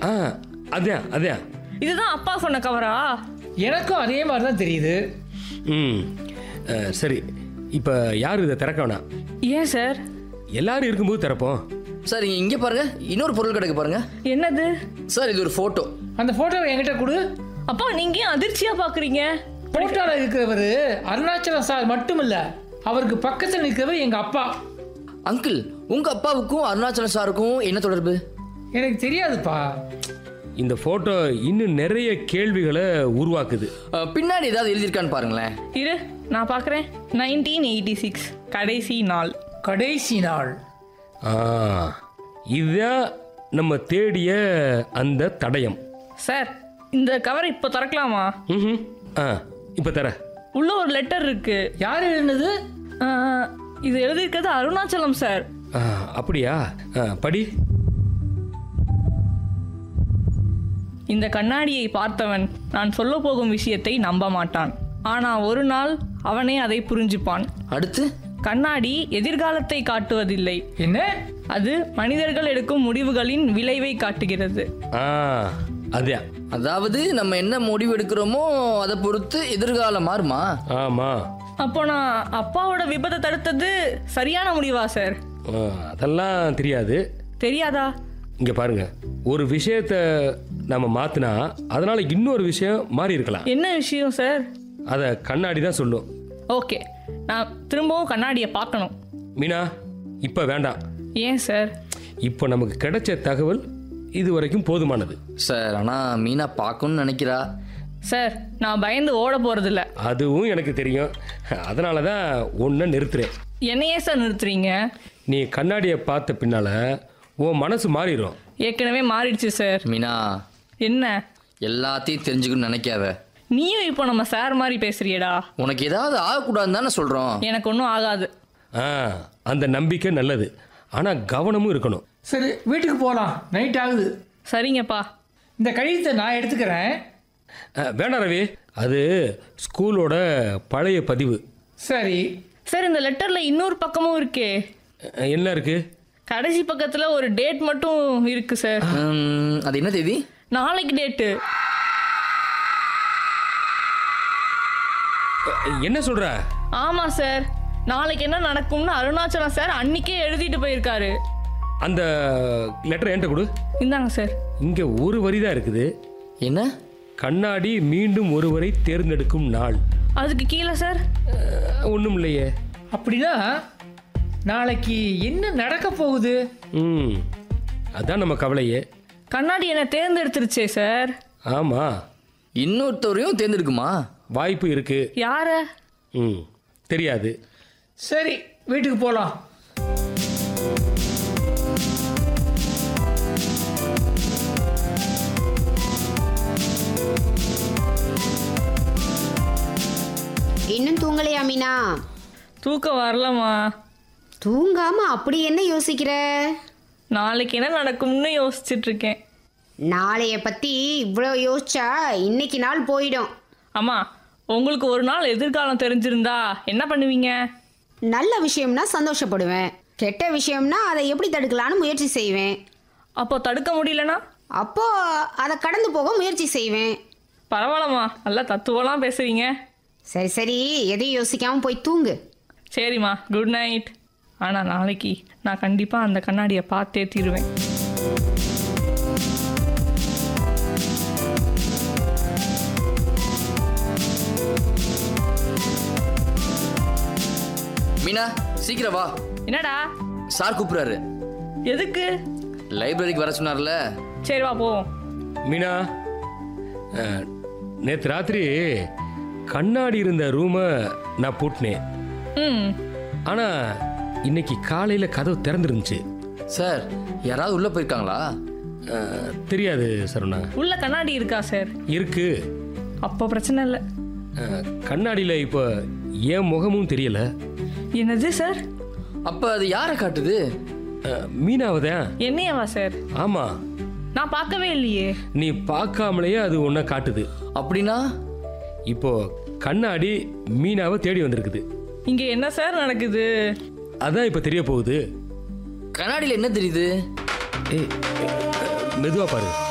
ஆ அதான் அதான். இதுதான் அப்பா சொன்ன கவரா? எனக்கும் அதே மாதிரி தான் தெரியுது. ம் சரி, இப்போ யார் இதை திறக்க வேணாம். ஏன் சார்? எல்லாரும் இருக்கும்போது திறப்போம். சார் இங்கே பாருங்க, இன்னொரு பொருள் கிடக்கு பாருங்க. என்னது சார் இது ஒரு ஃபோட்டோ. அந்த ஃபோட்டோவை என்கிட்ட கொடு. அப்பா நீங்க ஏன் அதிர்ச்சியா பாக்குறீங்க? ஃபோட்டோவில் இருக்கிறவர் அருணாச்சலம் சார் மட்டும் இல்லை, அவருக்கு பக்கத்தில் நிற்கிறவர் எங்கள் அப்பா. அங்கிள், உங்க அப்பாவுக்கும் அருணாச்சலம் சாருக்கும் என்ன தொடர்பு? எனக்கு தெரியாதுப்பா. இந்த ஃபோட்டோ இன்னும் நிறைய கேள்விகளை உருவாக்குது. பின்னாடி ஏதாவது எழுதியிருக்கான்னு பாருங்களேன். இரு நான் பார்க்குறேன். 1986 கடைசி நாள். கடைசி நாள். இதுதான் நம்ம தேடிய அந்த தடயம். சார் இந்த கவரை இப்போ திறக்கலாமா? ம் இப்போ தர. உள்ள ஒரு லெட்டர் இருக்கு. யார் எழுதுனது? இது எழுதியிருக்கிறது அருணாச்சலம் சார். அப்படியா? படி. இந்த கண்ணாடியை பார்த்தவன் நான் சொல்ல போகும் விஷயத்தை நம்ப மாட்டான். ஆனா ஒரு நாள் அவனே அதை புரிஞ்சுப்பான். அடுத்து? கண்ணாடி எதிர்காலத்தை காட்டுவதில்லை. என்ன? அது மனிதர்கள் எடுக்கும் முடிவுகளின் விளைவை காட்டுகிறது. அதான். அதாவது நம்ம என்ன முடிவு எடுக்கிறோமோ அதை பொறுத்து எதிர்காலம் மாறுமா? ஆமா. அப்போ நான் அப்பாவோட விபத்தை தடுத்தது சரியான முடிவா சார்? அதெல்லாம் தெரியாது. தெரியாதா? இங்க பாருங்க, ஒரு விஷயத்தை நம்ம மாத்தினா அதனால இன்னொரு விஷயம் மாறி இருக்கலாம். என்ன விஷயம் சார்? அதை கண்ணாடி தான் சொல்லும். ஓகே, நான் திரும்பவும் கண்ணாடியை பார்க்கணும். மீனா, இப்போ வேண்டாம். ஏன் சார்? இப்போ நமக்கு கிடைச்ச தகவல் இது வரைக்கும் போதுமானது. சார் ஆனால் மீனா பார்க்கணும்னு நினைக்கிறா. சார் நான் பயந்து ஓட போறதில்ல. அதுவும் எனக்கு தெரியும். அதனால தான் ஒன்றை நிறுத்துறேன். என்னையே சார் நிறுத்துறீங்க? நீ கண்ணாடியை பார்த்த பின்னால உன் மனசு மாறிடும். ஏற்கனவே மாறிடுச்சு சார். மீனா, என்ன? எல்லாத்தையும் தெரிஞ்சுக்கணும்னு நினைக்காத. நீயும் இப்போ நம்ம சார் மாதிரி பேசுறியடா. உனக்கு ஏதாவது ஆகக்கூடாதுன்னு தானே சொல்கிறோம். எனக்கு ஒன்றும் ஆகாது. அந்த நம்பிக்கை நல்லது, ஆனால் கவனமும் இருக்கணும். சரி, வீட்டுக்கு போகலாம், நைட் ஆகுது. சரிங்கப்பா. இந்த கடிதத்தை நான் எடுத்துக்கிறேன். வேண்டாம் ரவி, அது ஸ்கூலோட பழைய பதிவு. சரி சார் இந்த லெட்டர்ல இன்னொரு பக்கமும் இருக்கே. என்ன இருக்கு? கடைசி பக்கத்துல ஒரு டேட் மட்டும் இருக்கு சார். அது என்ன தேதி? நாளைக்கு டேட்டு. என்ன சொல்ற? ஆமா சார், நாளைக்கு என்ன நடக்கும்னு அருணாச்சலம் சார் அன்னைக்கே எழுதிட்டு போயிருக்காரு. அந்த லெட்டர் என்கிட்ட கொடு. இந்தாங்க சார். இங்க ஒரு வரி தான் இருக்குது. என்ன? கண்ணாடி மீண்டும் ஒருவரை தேர்ந்தெடுக்கும் நாள். அதுக்கு கீழே சார் ஒன்றும் இல்லையே. அப்படின்னா நாளைக்கு என்ன நடக்க போகுது? அதான் நம்ம கவலையே. கண்ணாடி என்ன தேர்ந்தெடுத்துருச்சே சார். ஆமா, இன்னொருத்தவரையும் தேர்ந்தெடுக்குமா? வாய்ப்பு இருக்கு. யார? தெரியாது. சரி, வீட்டுக்கு போகலாம். இன்னும் தூங்கலையா மீனா? தூக்கம் வரலம்மா. தூங்காம அப்படி என்ன யோசிக்கிற? நாளைக்கு என்ன நடக்கும்னு யோசிச்சுட்டு இருக்கேன். நாளைய பத்தி இவ்வளோ யோசிச்சா இன்னைக்கு நாள் போயிடும். அம்மா, உங்களுக்கு ஒரு நாள் எதிர்காலம் தெரிஞ்சிருந்தா என்ன பண்ணுவீங்க? நல்ல விஷயம்னா சந்தோஷப்படுவேன், கெட்ட விஷயம்னா அதை எப்படி தடுக்கலான்னு முயற்சி செய்வேன். அப்போ தடுக்க முடியலனா? அப்போ அதை கடந்து போக முயற்சி செய்வேன். பரவாயில்லம்மா, நல்லா தத்துவலாம் பேசுறீங்க. சரி சரி, எதையும் யோசிக்காம போய் தூங்கு. சரிம்மா, குட் நைட். ஆனால் நாளைக்கு நான் கண்டிப்பாக அந்த கண்ணாடியை பார்த்தே தீருவேன். மீனா, சீக்கிரம் வா. என்னடா? சார் கூப்பிடுறாரு. எதுக்கு? லைப்ரரிக்கு வர சொன்னார்ல. சரி வா போவோம். மீனா, நேற்று ராத்திரி கண்ணாடி இருந்த ரூமை நான் பூட்டினேன். ஆனால் இன்னைக்கு காலையில் கதவு திறந்துருந்துச்சு. சார், யாராவது உள்ளே போயிருக்காங்களா? தெரியாது சரவணா. உள்ள கண்ணாடி இருக்கா சார்? இருக்கு. அப்போ பிரச்சனை இல்லை. கண்ணாடியில் இப்போ என் முகமும் தெரியல. என்னது சார்? அப்போ அது யாரை காட்டுது? மீனாவதான். என்னையவா சார்? ஆமாம். நான் பார்க்கவே இல்லையே. நீ பார்க்காமலேயே அது ஒன்றை காட்டுது. அப்படின்னா இப்போ கண்ணாடி மீனாவை தேடி வந்திருக்குது. இங்கே என்ன சார் நடக்குது? அதான் இப்போ தெரிய போகுது. கண்ணாடியில் என்ன தெரியுது? மெதுவா பாரு.